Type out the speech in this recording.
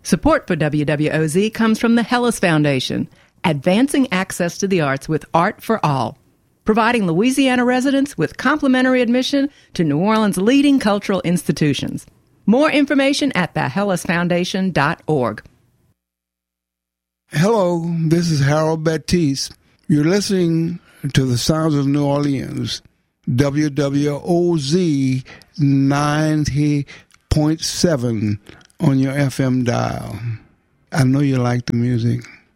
Support for WWOZ comes from the Hellas Foundation, advancing access to the arts with Art for All, providing Louisiana residents with complimentary admission to New Orleans' leading cultural institutions. More information at thehellasfoundation.org. Hello, this is Harold Baptiste. You're listening to the Sounds of New Orleans, WWOZ 90.7 on your FM dial. I know you like the music.